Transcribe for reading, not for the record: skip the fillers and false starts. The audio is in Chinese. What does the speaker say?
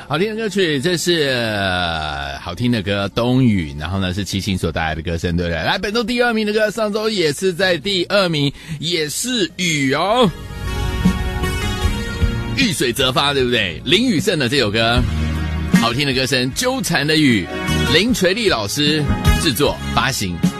好听的歌曲，这是好听的歌《冬雨》，然后呢是齐秦所带来的歌声，对不对？来，本周第2名的歌，上周也是在第2名，也是雨哦，遇水则发，对不对？林雨胜的这首歌，好听的歌声，纠缠的雨，林垂丽老师制作发行。